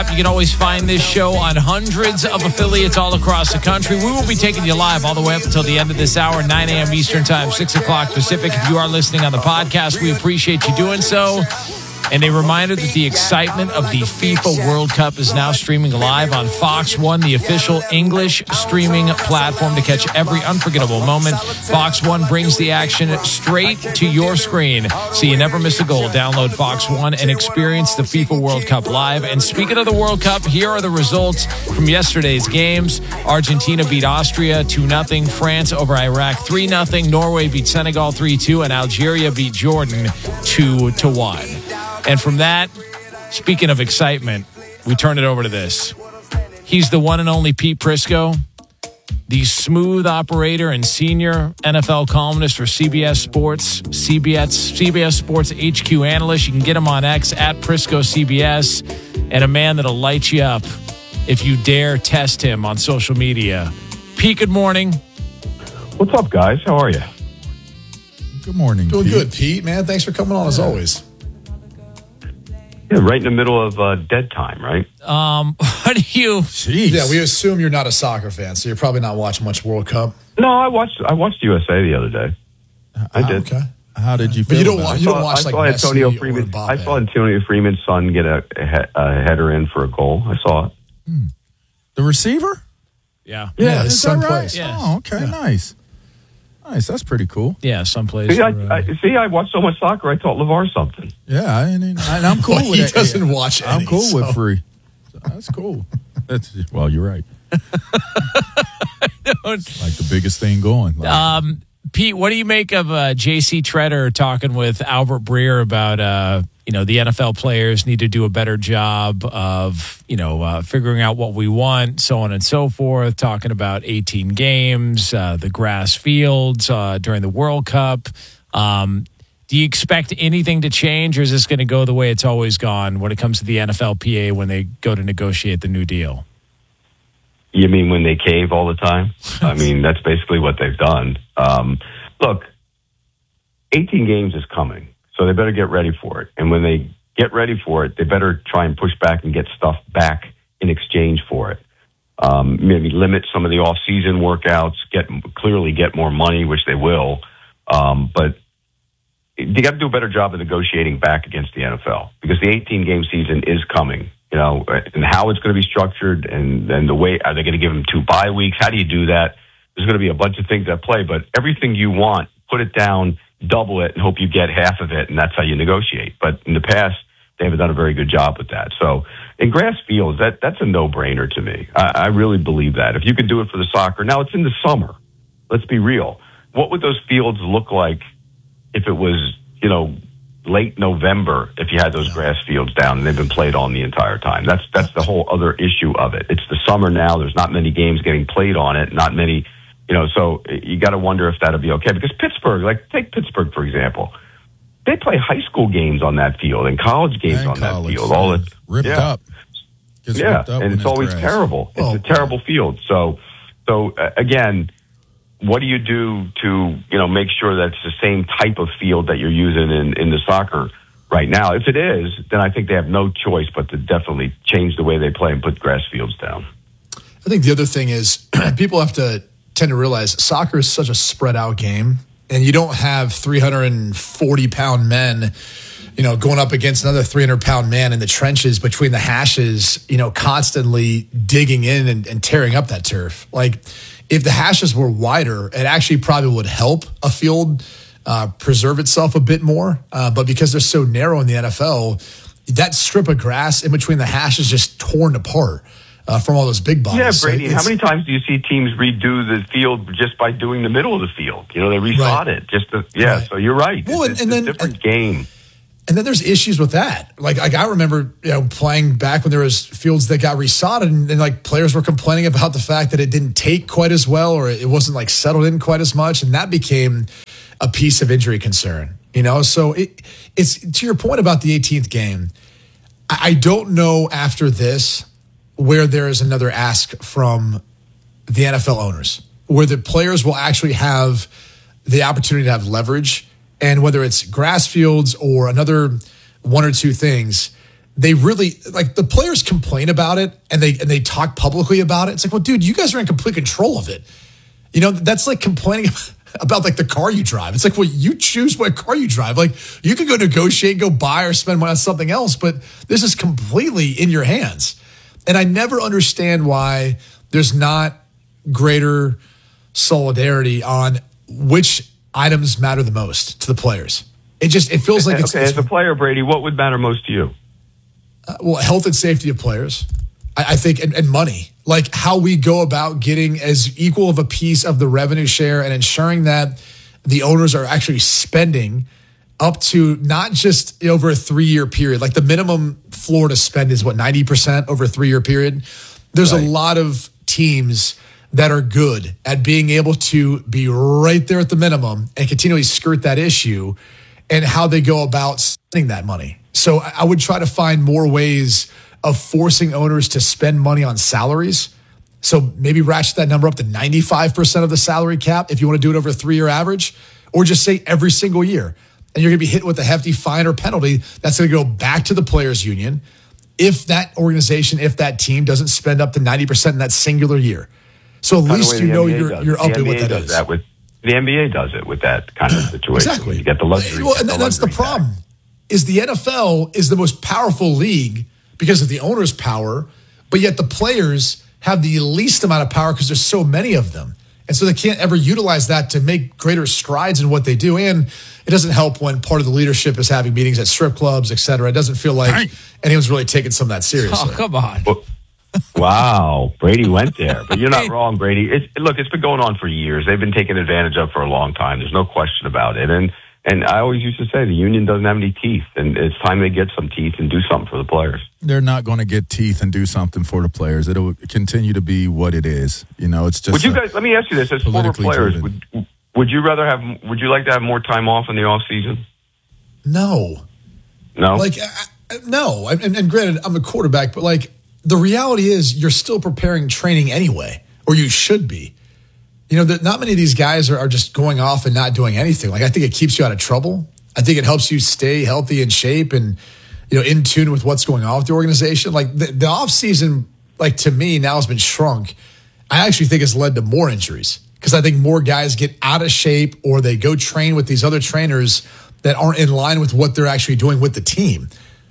You can always find this show on hundreds of affiliates all across the country. We will be taking you live all the way up until the end of this hour, 9 a.m. Eastern Time, 6 o'clock Pacific. If you are listening on the podcast, we appreciate you doing so. And a reminder that the excitement of the FIFA World Cup is now streaming live on Fox One, the official English streaming platform to catch every unforgettable moment. Fox One brings the action straight to your screen, so you never miss a goal. Download Fox One and experience the FIFA World Cup live. And speaking of the World Cup, here are the results from yesterday's games. Argentina beat Austria 2-0. France over Iraq 3-0. Norway beat Senegal 3-2. And Algeria beat Jordan 2-1. And from that, speaking of excitement, we turn it over to this. He's the one and only Pete Prisco, the smooth operator and senior NFL columnist for CBS Sports, CBS Sports HQ analyst. You can get him on X at Prisco CBS, and a man that'll light you up if you dare test him on social media. Pete, good morning. What's up, guys? How are you? Good morning, Doing Pete. good, Pete, man. Thanks for coming on as always. Yeah, right in the middle of dead time, right? What do you... Jeez. Yeah, we assume you're not a soccer fan, so you're probably not watching much World Cup. No, I watched USA the other day. I did. Okay. How did you feel? But you don't about watch. it? You don't watch like Messi Antonio or Freeman. Mbappe. I saw Antonio Freeman's son get a header in for a goal. I saw it. The receiver? Yeah. Yeah, his Is son that right? plays. Yeah. Oh, okay, nice. Nice, that's pretty cool. Yeah, someplace. See, I watched so much soccer. I taught LeVar something. Yeah, I'm cool Well, with he it. doesn't watch I'm any, cool so. with free. So that's cool. Well, you're right. It's like the biggest thing going. Like, Pete, what do you make of J.C. Treader talking with Albert Breer about, the NFL players need to do a better job of, figuring out what we want, so on and so forth, talking about 18 games, the grass fields during the World Cup. Do you expect anything to change, or is this going to go the way it's always gone when it comes to the NFLPA when they go to negotiate the new deal? You mean when they cave all the time? I mean, that's basically what they've done. Look, 18 games is coming, so they better get ready for it. And when they get ready for it, they better try and push back and get stuff back in exchange for it. Maybe limit some of the off-season workouts, clearly get more money, which they will. But they got to do a better job of negotiating back against the NFL because the 18-game season is coming. And how it's going to be structured and the way, are they going to give them 2 bye weeks? How do you do that? There's going to be a bunch of things at play, but everything you want, put it down, double it, and hope you get half of it, and that's how you negotiate. But in the past, they haven't done a very good job with that. So in grass fields, that's a no-brainer to me. I really believe that. If you could do it for the soccer, now it's in the summer. Let's be real. What would those fields look like if it was, late November, if you had those grass fields down and they've been played on the entire time? That's the whole other issue of it. It's the summer now. There's not many games getting played on it. Not many, so you got to wonder if that'll be okay. Because Pittsburgh, take Pittsburgh, for example. They play high school games on that field and college games on that field. All it ripped up. Gets ripped up and it's always grass. terrible. It's a terrible field. So again, what do you do to, make sure that it's the same type of field that you're using in the soccer right now? If it is, then I think they have no choice but to definitely change the way they play and put grass fields down. I think the other thing is people have to tend to realize soccer is such a spread out game, and you don't have 340-pound men, going up against another 300-pound man in the trenches between the hashes, constantly digging in and tearing up that turf. Like, if the hashes were wider, it actually probably would help a field preserve itself a bit more. But because they're so narrow in the NFL, that strip of grass in between the hashes just torn apart from all those big bodies. Yeah, Brady, how many times do you see teams redo the field just by doing the middle of the field? They resod it. Right. So you're right. Well, it's a different game. And then there's issues with that. Like I remember, playing back when there was fields that got resodded and players were complaining about the fact that it didn't take quite as well, or it wasn't settled in quite as much. And that became a piece of injury concern, So it's to your point about the 18th game. I don't know after this where there is another ask from the NFL owners, where the players will actually have the opportunity to have leverage. And whether it's grass fields or another one or two things, they really like the players complain about it and they talk publicly about it. It's like, well, dude, you guys are in complete control of it. You know, that's like complaining about like the car you drive. It's like, well, you choose what car you drive. Like you can go negotiate, go buy or spend money on something else, but this is completely in your hands. And I never understand why there's not greater solidarity on which items matter the most to the players. It feels like it's as a player, Brady, what would matter most to you? Well, health and safety of players, I think, and money. Like how we go about getting as equal of a piece of the revenue share and ensuring that the owners are actually spending up to not just over a 3-year period. Like the minimum floor to spend is 90% over a 3-year period. There's a lot of teams that are good at being able to be right there at the minimum and continually skirt that issue and how they go about spending that money. So I would try to find more ways of forcing owners to spend money on salaries. So maybe ratchet that number up to 95% of the salary cap if you want to do it over a 3-year average, or just say every single year. And you're going to be hit with a hefty fine or penalty that's going to go back to the players' union if that organization, if that team doesn't spend up to 90% in that singular year. So at least you know you're up to what that is. The NBA does it with that kind of situation. Exactly. You get the luxury. Well, and that's the problem. Is the NFL is the most powerful league because of the owner's power, but yet the players have the least amount of power because there's so many of them. And so they can't ever utilize that to make greater strides in what they do. And it doesn't help when part of the leadership is having meetings at strip clubs, et cetera. It doesn't feel like anyone's really taking some of that seriously. Oh, come on. Wow, Brady went there. But you're not wrong, Brady. It's been going on for years. They've been taken advantage of for a long time. There's no question about it. And I always used to say the union doesn't have any teeth, and it's time they get some teeth and do something for the players. They're not going to get teeth and do something for the players. It'll continue to be what it is. You know, it's just. Would you guys? Let me ask you this: as former players, would you rather have? Would you like to have more time off in the off season? No. Like no. And granted, I'm a quarterback, but like the reality is, you're still preparing training anyway, or you should be. You know, not many of these guys are just going off and not doing anything. Like, I think it keeps you out of trouble. I think it helps you stay healthy and shape and, you know, in tune with what's going on with the organization. Like, the offseason, like, to me, now has been shrunk. I actually think it's led to more injuries because I think more guys get out of shape or they go train with these other trainers that aren't in line with what they're actually doing with the team.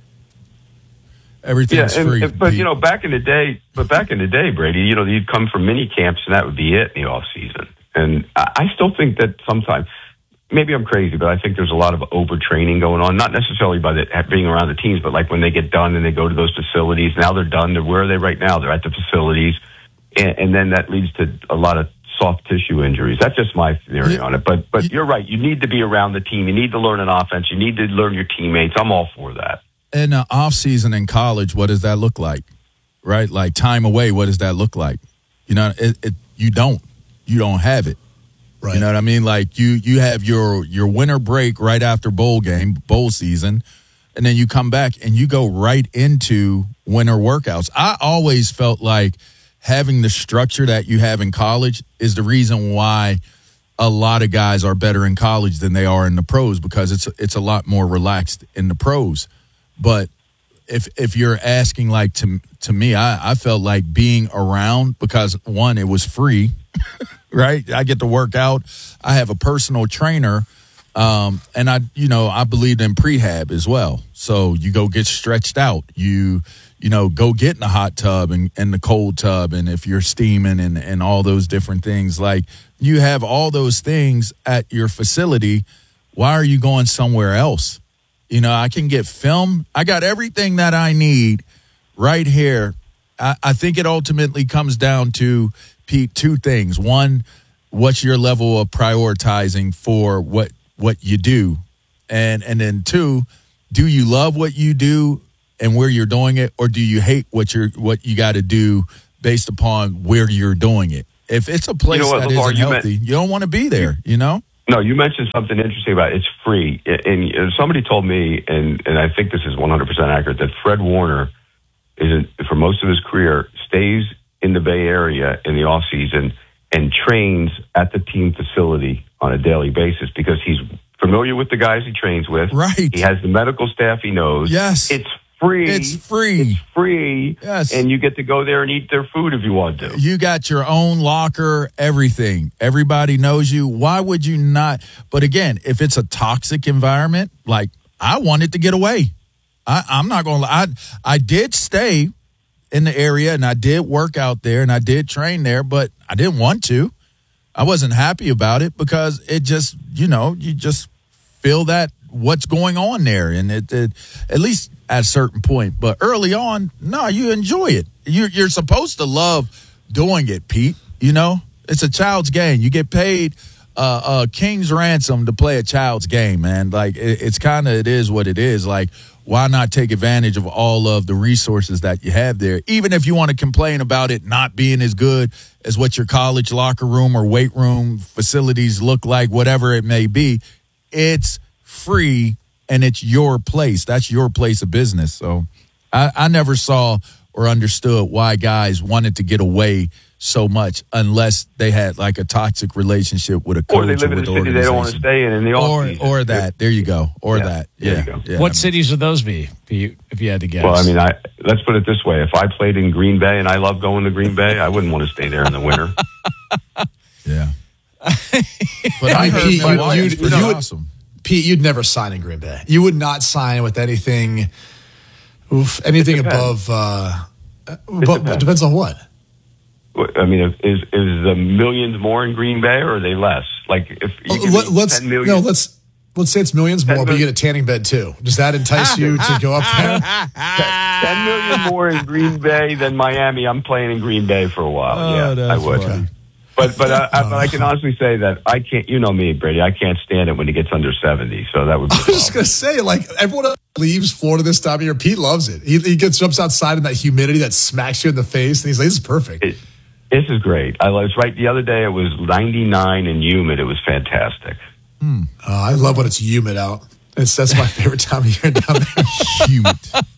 Everything's free. But you know, back in the day, Brady, you know, you'd come from mini camps and that would be it in the off season. And I still think that sometimes, maybe I'm crazy, but I think there's a lot of overtraining going on. Not necessarily by being around the teams, but like when they get done and they go to those facilities. Now they're done. Where are they right now? They're at the facilities, and then that leads to a lot of soft tissue injuries. That's just my theory on it. But you're right. You need to be around the team. You need to learn an offense. You need to learn your teammates. I'm all for that. In the off season in college, what does that look like? Right? Like time away, what does that look like? You know, you don't have it. Right. You know what I mean? Like you have your winter break right after bowl season, and then you come back and you go right into winter workouts. I always felt like having the structure that you have in college is the reason why a lot of guys are better in college than they are in the pros, because it's a lot more relaxed in the pros. But if you're asking, like, to me, I felt like being around, because one, it was free, right? I get to work out. I have a personal trainer, and I believed in prehab as well. So you go get stretched out. You go get in the hot tub and the cold tub, and if you're steaming and all those different things, like, you have all those things at your facility. Why are you going somewhere else? You know, I can get film. I got everything that I need right here. I think it ultimately comes down to, Pete, two things. One, what's your level of prioritizing for what you do? And then two, do you love what you do and where you're doing it, or do you hate what you got to do based upon where you're doing it? If it's a place that isn't healthy, you don't want to be there, you know? No, you mentioned something interesting about it's free. And somebody told me, and I think this is 100% accurate, that Fred Warner, for most of his career, stays in the Bay Area in the offseason and trains at the team facility on a daily basis because he's familiar with the guys he trains with. Right. He has the medical staff he knows. Yes. It's free. It's free. It's free. Yes. And you get to go there and eat their food if you want to. You got your own locker, everything. Everybody knows you. Why would you not? But again, if it's a toxic environment, like I wanted to get away. I'm not going to lie. I did stay in the area and I did work out there and I did train there, but I didn't want to. I wasn't happy about it because it just, you just feel that what's going on there. And it at least at a certain point. But early on, no, you enjoy it. You're supposed to love doing it, Pete. It's a child's game. You get paid a king's ransom to play a child's game, man. Like, it is what it is. Like, why not take advantage of all of the resources that you have there? Even if you want to complain about it not being as good as what your college locker room or weight room facilities look like, whatever it may be, it's free and it's your place. That's your place of business. So I never saw or understood why guys wanted to get away so much unless they had like a toxic relationship with a coach or they live in a city they don't want to stay in the off-season. Or that. There you go. That. There you go. Yeah, what cities would those be if you had to guess? Well, I mean, let's put it this way. If I played in Green Bay and I love going to Green Bay, I wouldn't want to stay there in the winter. Yeah. But I heard Milwaukee's pretty awesome. Pete, you'd never sign in Green Bay. You would not sign with anything above. It depends on what. I mean, is the millions more in Green Bay or are they less? Like, if you let's 10 million, let's say it's millions more, but you get a tanning bed too. Does that entice you to go up there? 10 million more in Green Bay than Miami. I'm playing in Green Bay for a while. I would. Funny. But I can honestly say that I can't. You know me, Brady. I can't stand it when it gets under 70. So that would be. I was just gonna say, like, everyone else leaves Florida this time of year. Pete loves it. He jumps outside in that humidity that smacks you in the face, and he's like, "This is perfect." This is great. I was right. The other day it was 99 and humid. It was fantastic. I love when it's humid out. That's my favorite time of year down there. Humid.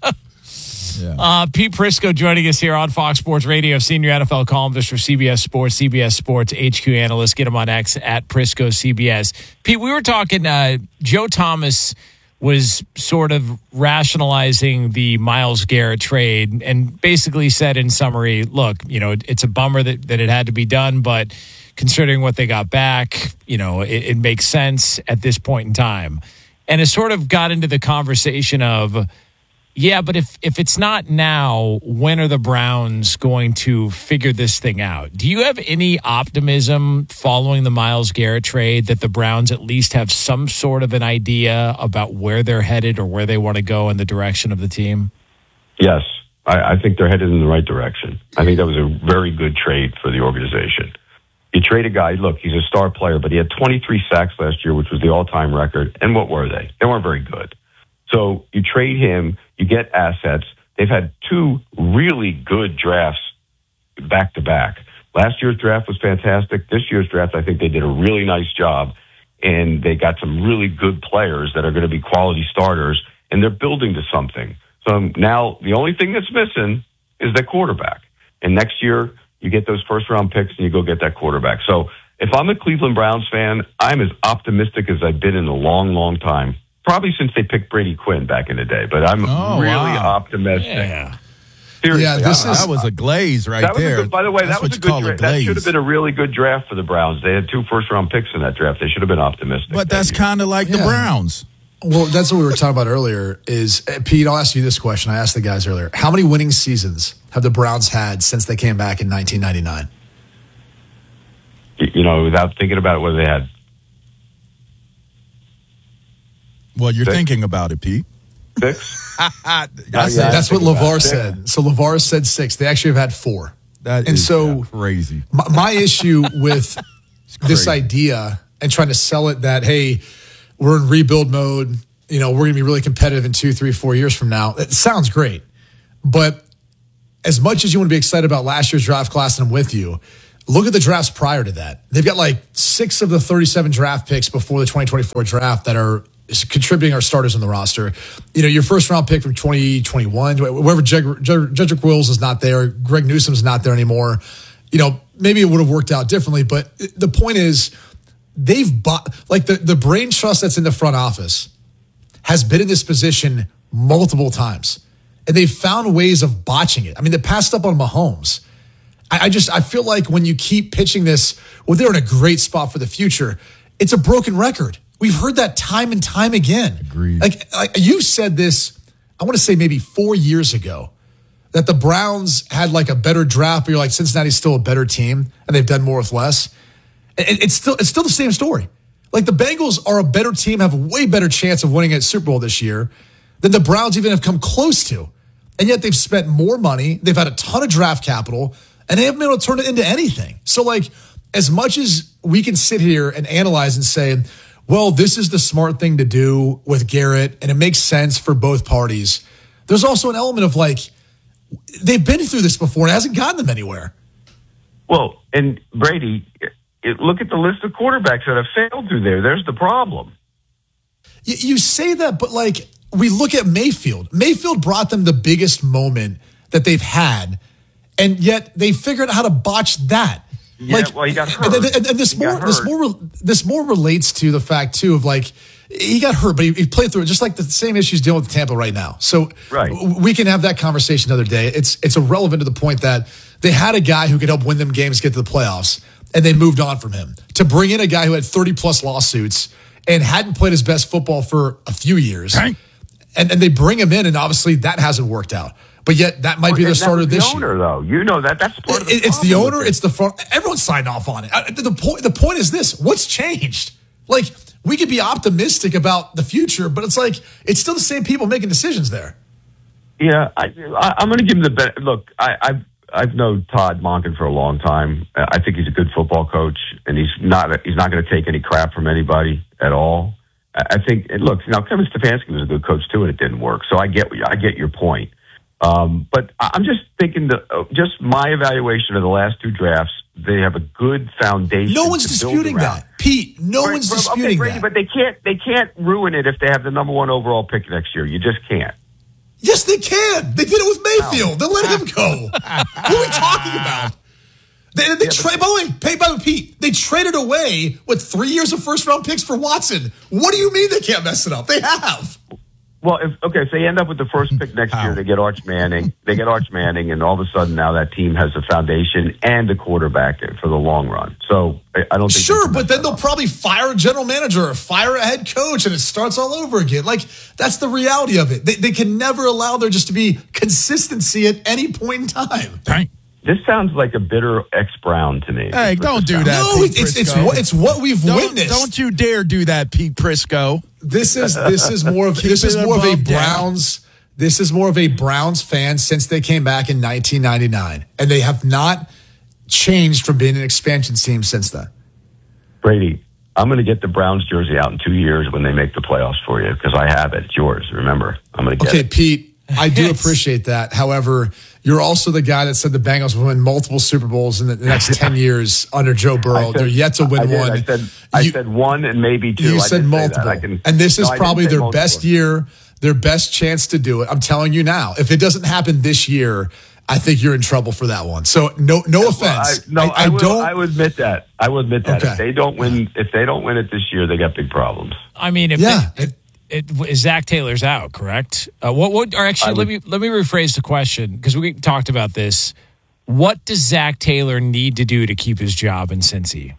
Yeah. Pete Prisco joining us here on Fox Sports Radio, senior NFL columnist for CBS Sports HQ analyst. Get him on X at Prisco CBS. Pete, we were talking, Joe Thomas was sort of rationalizing the Myles Garrett trade and basically said in summary, look, it's a bummer that it had to be done, but considering what they got back, it makes sense at this point in time. And it sort of got into the conversation of, yeah, but if it's not now, when are the Browns going to figure this thing out? Do you have any optimism following the Myles Garrett trade that the Browns at least have some sort of an idea about where they're headed or where they want to go in the direction of the team? Yes, I think they're headed in the right direction. I think that was a very good trade for the organization. You trade a guy, look, he's a star player, but he had 23 sacks last year, which was the all-time record. And what were they? They weren't very good. So you trade him, you get assets. They've had two really good drafts back to back. Last year's draft was fantastic. This year's draft, I think they did a really nice job. And they got some really good players that are going to be quality starters. And they're building to something. So now the only thing that's missing is the quarterback. And next year, you get those first-round picks and you go get that quarterback. So if I'm a Cleveland Browns fan, I'm as optimistic as I've been in a long, long time. Probably since they picked Brady Quinn back in the day, but I'm really optimistic. Yeah. Seriously, Yeah, that was a glaze right there. By the way, that was a good draft. That should have been a really good draft for the Browns. They had 2 first-round picks in that draft. They should have been optimistic. But that's kind of like the Browns. Well, that's what we were talking about earlier is, Pete, I'll ask you this question. I asked the guys earlier. How many winning seasons have the Browns had since they came back in 1999? Without thinking about it, what they had. Well, you're thinking about it, Pete. 6? That's what LeVar said. So LeVar said 6. They actually have had 4. That is crazy. My issue with this idea and trying to sell it that, hey, we're in rebuild mode, we're going to be really competitive in 2, 3, 4 years from now. It sounds great. But as much as you want to be excited about last year's draft class, and I'm with you, look at the drafts prior to that. They've got like 6 of the 37 draft picks before the 2024 draft that are contributing our starters on the roster. Your first round pick from 2021, wherever Jedrick Wills is not there, Greg Newsom's not there anymore. Maybe it would have worked out differently, but the point is they've bought, like the brain trust that's in the front office has been in this position multiple times. and they found ways of botching it. I mean, they passed up on Mahomes. I feel like when you keep pitching this, well, they're in a great spot for the future. It's a broken record. We've heard that time and time again. Agreed. Like you said this, I want to say maybe 4 years ago, that the Browns had like a better draft, but you're like, Cincinnati's still a better team, and they've done more with less. And it's still the same story. Like the Bengals are a better team, have a way better chance of winning a Super Bowl this year than the Browns even have come close to. And yet they've spent more money. They've had a ton of draft capital, and they haven't been able to turn it into anything. So like, as much as we can sit here and analyze and say, well, this is the smart thing to do with Garrett, and it makes sense for both parties, there's also an element of like, they've been through this before, and it hasn't gotten them anywhere. Well, and Brady, look at the list of quarterbacks that have failed through there. There's the problem. You say that, but like, we look at Mayfield. Mayfield brought them the biggest moment that they've had, and yet they figured out how to botch that. Yeah, like, well, he got hurt. And this more relates to the fact too of like, he got hurt, but he played through it, just like the same issues dealing with Tampa right now. So right. We can have that conversation another day. It's irrelevant to the point that they had a guy who could help win them games, get to the playoffs, and they moved on from him. To bring in a guy who had 30-plus lawsuits and hadn't played his best football for a few years, and they bring him in, and obviously that hasn't worked out. But yet that might be the starter this year. The owner, though, you know that's part of the It's the owner. It's the front. Everyone signed off on it. The point is this: what's changed? Like, we could be optimistic about the future, but it's like it's still the same people making decisions there. Yeah, I'm going to give him the benefit. Look, I've known Todd Monken for a long time. I think he's a good football coach, and he's not going to take any crap from anybody at all. I think. And look, now Kevin Stefanski was a good coach too, and it didn't work. So I get your point. But I'm just thinking just my evaluation of the last two drafts, they have a good foundation. No one's disputing that, Pete. No one's disputing Brady, that. But they can't ruin it if they have the number one overall pick next year. You just can't. Yes, they can. They did it with Mayfield. They'll let him go. What are we talking about? By the way, Pete, they traded away 3 years of first-round picks for Watson. What do you mean they can't mess it up? They have. Well, if they end up with the first pick next year, they get Arch Manning. And all of a sudden now that team has a foundation and a quarterback for the long run. So I don't think. Sure, but then they'll probably fire a general manager or fire a head coach, and it starts all over again. Like, that's the reality of it. They can never allow there just to be consistency at any point in time. Right. This sounds like a bitter ex-Brown to me. Hey, don't do that. No, it's what we've witnessed. Don't you dare do that, Pete Prisco. This is more of a Browns. This is more of a Browns fan since they came back in 1999, and they have not changed from being an expansion team since then. Brady, I'm going to get the Browns jersey out in 2 years when they make the playoffs for you because I have it. It's yours. Remember, I'm going to get it. Okay, Pete. I do appreciate that. However, you're also the guy that said the Bengals will win multiple Super Bowls in the next 10 years under Joe Burrow. They're yet to win one. I said one and maybe two. You said multiple. And this is probably their best year, their best chance to do it. I'm telling you now, if it doesn't happen this year, I think you're in trouble for that one. So no offense. I will admit that. Okay. If they don't win it this year, they got big problems. I mean, Zach Taylor's out, correct? Let me rephrase the question because we talked about this. What does Zach Taylor need to do to keep his job in Cincy?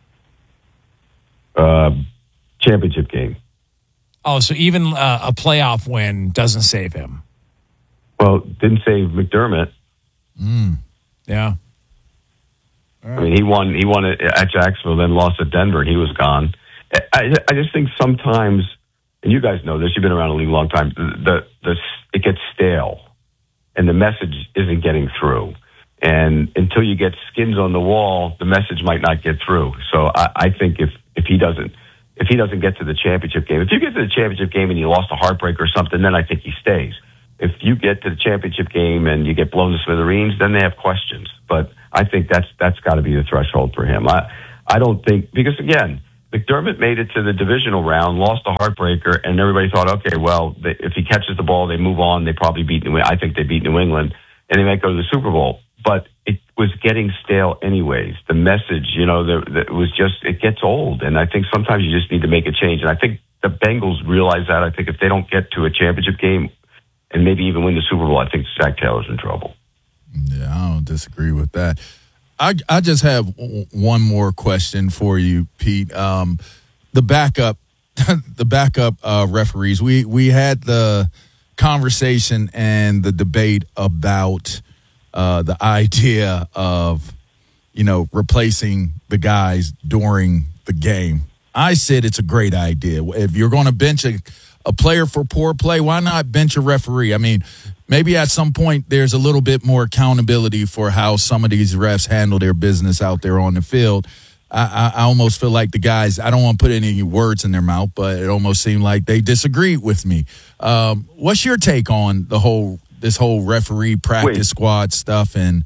Championship game. Oh, so even a playoff win doesn't save him. Well, didn't save McDermott. Yeah. I mean, he won at Jacksonville, then lost at Denver, and he was gone. I just think sometimes. And you guys know this, you've been around the league a long time, it gets stale and the message isn't getting through. And until you get skins on the wall, the message might not get through. So I think if he doesn't get to the championship game, if you get to the championship game and you lost a heartbreak or something, then I think he stays. If you get to the championship game and you get blown to smithereens, then they have questions. But I think that's got to be the threshold for him. I don't think, because again, McDermott made it to the divisional round, lost a heartbreaker, and everybody thought, okay, well, if he catches the ball, they move on. They probably beat New England. I think they beat New England, and they might go to the Super Bowl. But it was getting stale anyways. The message, it was just, it gets old. And I think sometimes you just need to make a change. And I think the Bengals realize that. I think if they don't get to a championship game and maybe even win the Super Bowl, I think Zach Taylor's in trouble. Yeah, I don't disagree with that. I just have one more question for you, Pete. The backup referees. We had the conversation and the debate about the idea of, replacing the guys during the game. I said it's a great idea. If you're going to bench a player for poor play, why not bench a referee? I mean, maybe at some point there's a little bit more accountability for how some of these refs handle their business out there on the field. I almost feel like the guys, I don't want to put any words in their mouth, but it almost seemed like they disagreed with me. What's your take on this whole referee practice squad stuff and,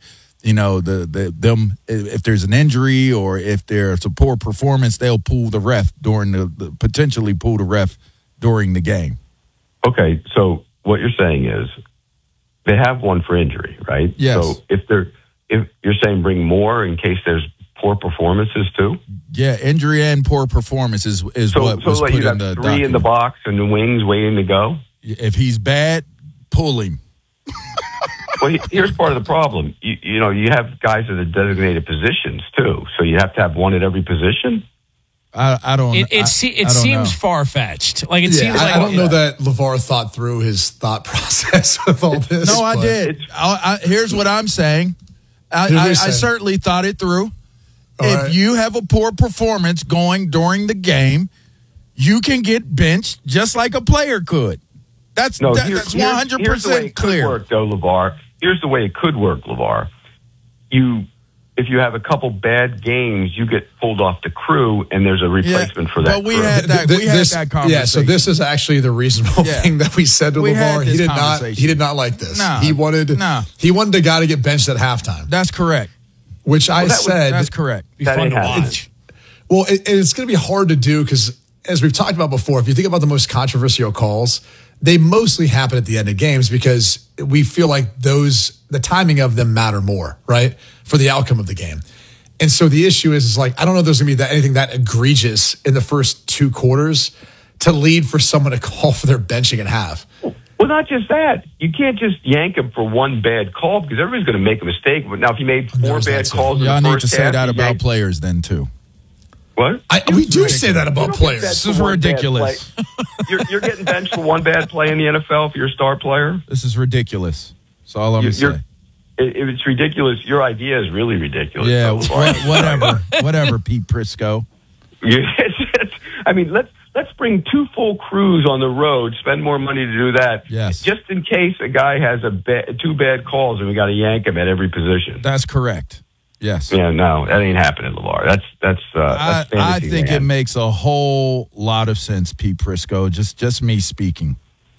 them, if there's an injury or if there's a poor performance, they'll pull the ref potentially pull the ref during the game? Okay, so what you're saying is they have one for injury, right? Yes. So if you're saying bring more in case there's poor performances too? Yeah, injury and poor performance is what was put you in the three document. in the box and the wings waiting to go? If he's bad, pull him. Well, here's part of the problem. You have guys at the designated positions too, so you have to have one at every position. I don't. It seems far fetched. Like it seems like I don't know that LeVar thought through his thought process with all this. No, I did. Here's what I'm saying. I certainly thought it through. If you have a poor performance going during the game, you can get benched just like a player could. That's 100% clear. Work, though, LeVar. Here's the way it could work, LeVar. If you have a couple bad games, you get pulled off the crew, and there's a replacement for that. But we had that conversation. Yeah, so this is actually the reasonable thing that we said to LeVar. He did not like this. No, he wanted the guy to get benched at halftime. That's correct. Which I said that's correct. Be fun to watch. Well, it's going to be hard to do because, as we've talked about before, if you think about the most controversial calls, they mostly happen at the end of games because we feel like the timing of them matter more, right, for the outcome of the game. And so the issue is like, I don't know if there's going to be anything that egregious in the first two quarters to lead for someone to call for their benching at half. Well, not just that. You can't just yank him for one bad call because everybody's going to make a mistake. But now, if you made four bad calls in the first half... Y'all need to say that about players then, too. What? We do say that about players. This is ridiculous. You're getting benched for one bad play in the NFL if you're a star player? This is ridiculous. That's all I'm going to say. It's ridiculous. Your idea is really ridiculous. Yeah, whatever, Pete Prisco. I mean, let's bring two full crews on the road, spend more money to do that. Yes. Just in case a guy has two bad calls and we got to yank him at every position. That's correct. Yes. Yeah, no, that ain't happening, LeVar. That's I think it makes a whole lot of sense, Pete Prisco. Just me speaking.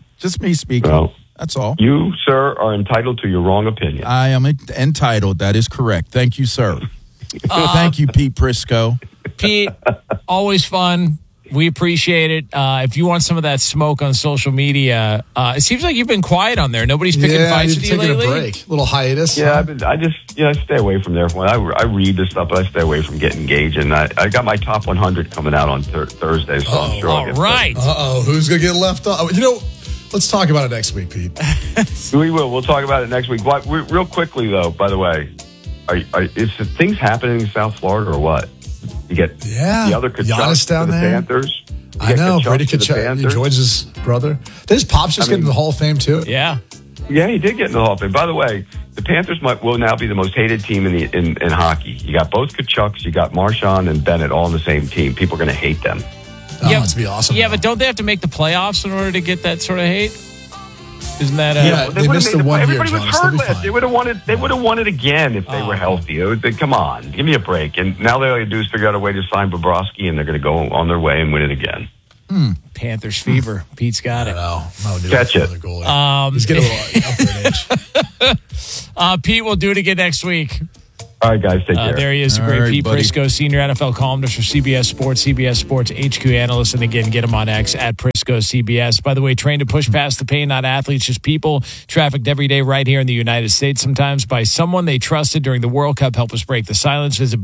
Well, that's all. You, sir, are entitled to your wrong opinion. I am entitled. That is correct. Thank you, sir. Thank you, Pete Prisco. Pete, always fun. We appreciate it. If you want some of that smoke on social media, it seems like you've been quiet on there. Nobody's picking fights with you lately. A break, little hiatus. Yeah, I stay away from there. I read this stuff, but I stay away from getting engaged. And I got my top 100 coming out on Thursday, so I'm sure. All right. Who's gonna get left off? Let's talk about it next week, Pete. We will. We'll talk about it next week. Real quickly, though. By the way, is things happening in South Florida or what? You get the other Kachuk down to the there. Panthers. I know. Brady Kachuk, George's brother. Did his pops just get into the Hall of Fame, too? Yeah. Yeah, he did get into the Hall of Fame. By the way, the Panthers will now be the most hated team in hockey. You got both Kachucks, you got Marchand and Bennett all on the same team. People are going to hate them. That'd be awesome. Yeah, but don't they have to make the playoffs in order to get that sort of hate? Isn't that? They missed the 1 year. Everybody was hurt last. They would have won it again if they were healthy. Come on, give me a break. And now all they do is figure out a way to sign Bobrovsky, and they're going to go on their way and win it again. Panthers fever. Pete's got it. Catch it. He's getting a little up in age. Pete will do it again next week. All right, guys, take care. There he is, the great Pete Prisco, senior NFL columnist for CBS Sports HQ analyst. And again, get him on X at Prisco CBS. By the way, trained to push past the pain, not athletes, just people trafficked every day right here in the United States, sometimes by someone they trusted during the World Cup. Help us break the silence. Visit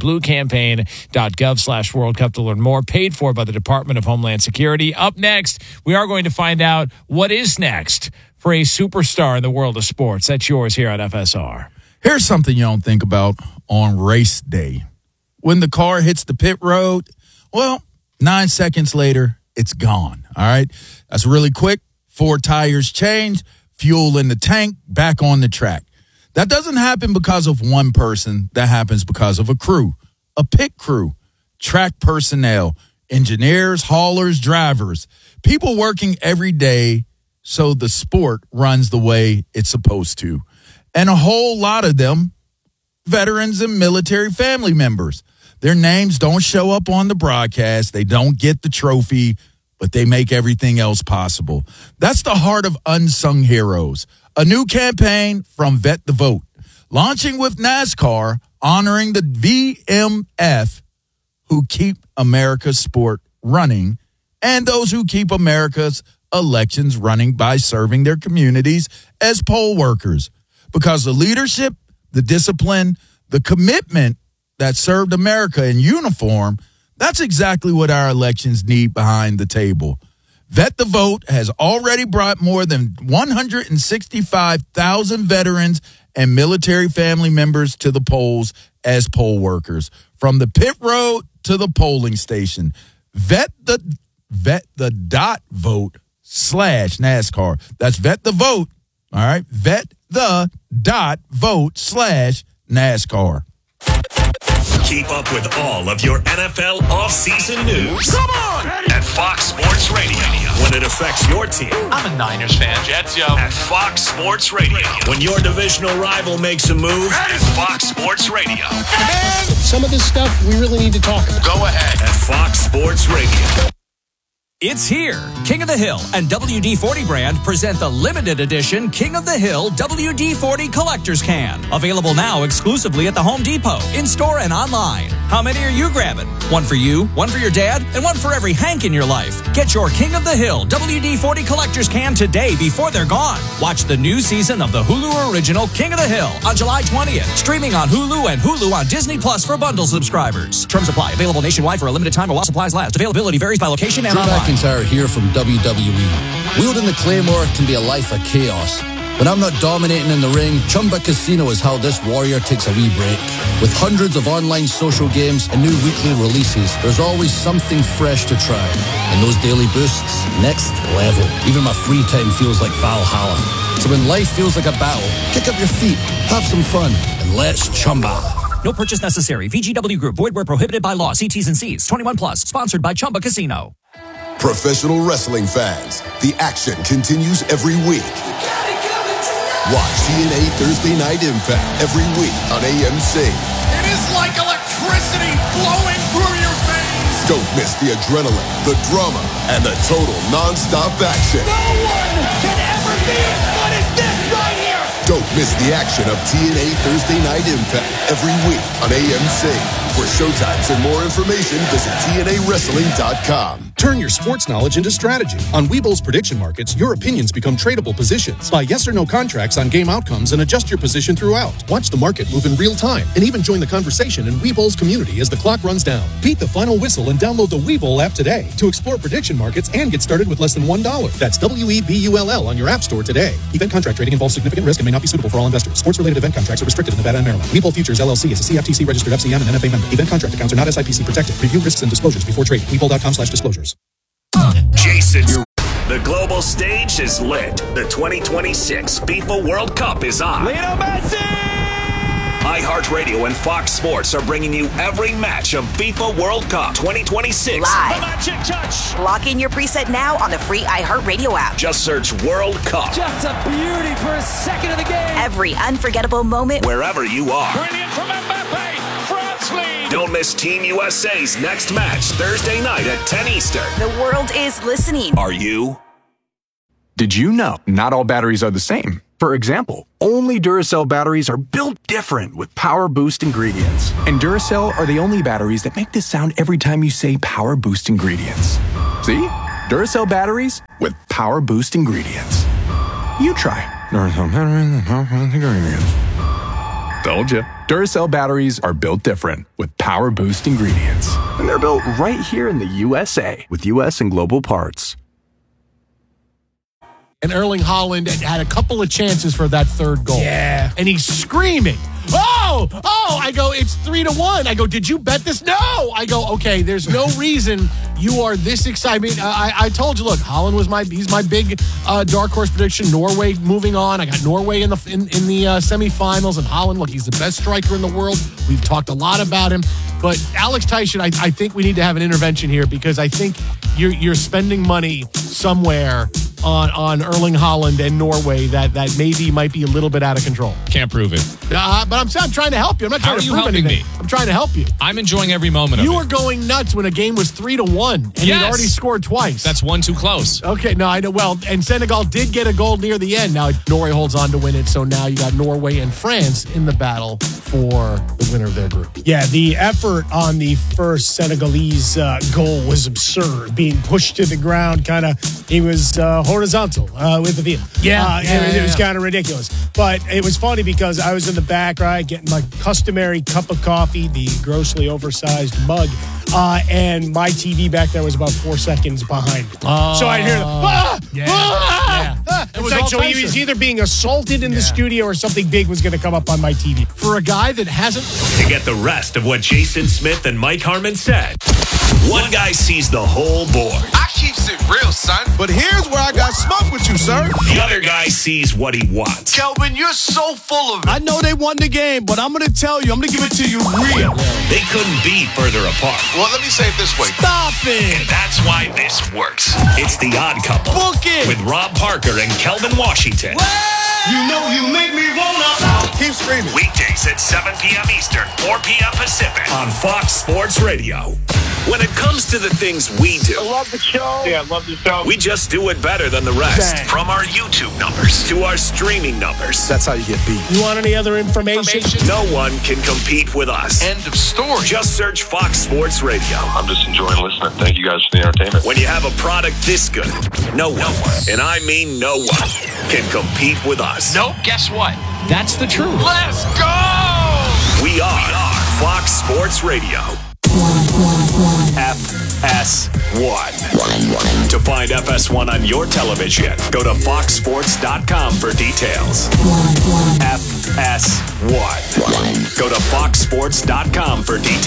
bluecampaign.gov/World Cup to learn more. Paid for by the Department of Homeland Security. Up next, we are going to find out what is next for a superstar in the world of sports. That's yours here on FSR. Here's something you don't think about on race day. When the car hits the pit road, well, 9 seconds later, it's gone. All right. That's really quick. 4 tires change, fuel in the tank, back on the track. That doesn't happen because of one person. That happens because of a crew, a pit crew, track personnel, engineers, haulers, drivers, people working every day so the sport runs the way it's supposed to. And a whole lot of them, veterans and military family members. Their names don't show up on the broadcast. They don't get the trophy, but they make everything else possible. That's the heart of Unsung Heroes, a new campaign from Vet the Vote, launching with NASCAR, honoring the VMF who keep America's sport running and those who keep America's elections running by serving their communities as poll workers. Because the leadership, the discipline, the commitment that served America in uniform, that's exactly what our elections need behind the table. Vet the Vote has already brought more than 165,000 veterans and military family members to the polls as poll workers. From the pit road to the polling station. Vet the .vote/NASCAR. That's Vet the Vote. All right. vet.vote/NASCAR. Keep up with all of your NFL offseason news. Come on! At Fox Sports Radio. When it affects your team. I'm a Niners fan. Jets, yo. At Fox Sports Radio. When your divisional rival makes a move. At Fox Sports Radio. Man, some of this stuff we really need to talk about. Go ahead. At Fox Sports Radio. It's here. King of the Hill and WD-40 brand present the limited edition King of the Hill WD-40 Collector's Can. Available now exclusively at the Home Depot, in-store and online. How many are you grabbing? One for you, one for your dad, and one for every Hank in your life. Get your King of the Hill WD-40 Collector's Can today before they're gone. Watch the new season of the Hulu original King of the Hill on July 20th. Streaming on Hulu and Hulu on Disney Plus for bundle subscribers. Terms apply. Available nationwide for a limited time or while supplies last. Availability varies by location and online. McIntyre here from WWE. Wielding the Claymore can be a life of chaos. When I'm not dominating in the ring, Chumba Casino is how this warrior takes a wee break. With hundreds of online social games and new weekly releases, there's always something fresh to try. And those daily boosts, next level. Even my free time feels like Valhalla. So when life feels like a battle, kick up your feet, have some fun, and let's Chumba. No purchase necessary. VGW Group. Void where prohibited by law. See T's and C's. 21 plus. Sponsored by Chumba Casino. Professional wrestling fans, the action continues every week. Watch TNA Thursday Night Impact every week on AMC. It is like electricity flowing through your veins. Don't miss the adrenaline, the drama, and the total non-stop action. No one can ever be as good as this right here. Don't miss the action of TNA Thursday Night Impact every week on AMC. For showtimes and more information, visit TNAWrestling.com. Turn your sports knowledge into strategy. On Webull's prediction markets, your opinions become tradable positions. Buy yes or no contracts on game outcomes and adjust your position throughout. Watch the market move in real time and even join the conversation in Webull's community as the clock runs down. Beat the final whistle and download the Webull app today to explore prediction markets and get started with less than $1. That's WEBULL on your app store today. Event contract trading involves significant risk and may not be suitable for all investors. Sports-related event contracts are restricted in Nevada and Maryland. Webull Futures LLC is a CFTC registered FCM and NFA member. Event contract accounts are not SIPC protected. Review risks and disclosures before trading. Webull.com/disclosures. Jason, the global stage is lit. The 2026 FIFA World Cup is on. Lionel Messi! iHeartRadio and Fox Sports are bringing you every match of FIFA World Cup 2026. Live. The magic touch. Lock in your preset now on the free iHeartRadio app. Just search World Cup. Just a beauty for a second of the game. Every unforgettable moment. Wherever you are. Brilliant from Mbappe. France lead. Don't miss Team USA's next match Thursday night at 10 Eastern. The world is listening. Are you? Did you know not all batteries are the same? For example, only Duracell batteries are built different with Power Boost ingredients. And Duracell are the only batteries that make this sound every time you say Power Boost ingredients. See? Duracell batteries with Power Boost ingredients. You try. Duracell batteries with Power Boost ingredients. Told you. Duracell batteries are built different with Power Boost ingredients. And they're built right here in the USA with US and global parts. and Erling Haaland had a couple of chances for that third goal. Yeah. And he's screaming, oh, I go, it's 3-1. I go, did you bet this? No. I go, okay, there's no reason you are this excited. I told you, look, Haaland he's my big dark horse prediction. Norway moving on. I got Norway in the semifinals, and Haaland, look, he's the best striker in the world. We've talked a lot about him. But Alex Tyson, I think we need to have an intervention here, because I think you're spending money somewhere on Erling Haaland and Norway that maybe might be a little bit out of control. Can't prove it. But I'm trying to help you. I'm not trying to prove anything. Me? I'm trying to help you. I'm enjoying every moment of it. You were going nuts when a game was 3-1, and he'd already scored twice. That's one too close. Okay, no, I know. Well, and Senegal did get a goal near the end. Now Norway holds on to win it, so now you got Norway and France in the battle for the winner of their group. Yeah, the effort on the first Senegalese goal was absurd. Being pushed to the ground, he was horizontal with the field. It was kind of ridiculous. But it was funny because I was in the back, right, getting my customary cup of coffee, the grossly oversized mug, and my TV back there was about 4 seconds behind. So I'd hear It's like, so he was either being assaulted in the studio or something big was going to come up on my TV. For a guy that hasn't... To get the rest of what Jason Smith and Mike Harmon said, one guy sees the whole board. I keeps it real, son. But here's where I got smoke with you, sir. The other guy sees what he wants. Kelvin, you're so full of it. I know they won the game, but I'm going to tell you, I'm going to give it to you real. They couldn't be further apart. Well, let me say it this way. Stop it. And that's why this works. It's The Odd Couple. Book it. With Rob Parker and Kelvin Washington. You know you make me wanna. Keep screaming. Weekdays at 7 p.m. Eastern, 4 p.m. Pacific on Fox Sports Radio. When it comes to the things we do, I love the show. Yeah, I love the show. We just do it better than the rest. Dang. From our YouTube numbers to our streaming numbers. That's how you get beat. You want any other information? No one can compete with us. End of story. Just search Fox Sports Radio. I'm just enjoying listening. Thank you guys for the entertainment. When you have a product this good, no one, and I mean no one, can compete with us. Nope, guess what? That's the truth. Let's go! We are Fox Sports Radio. FS1. To find FS1 on your television, go to foxsports.com for details. FS1. Go to foxsports.com for details.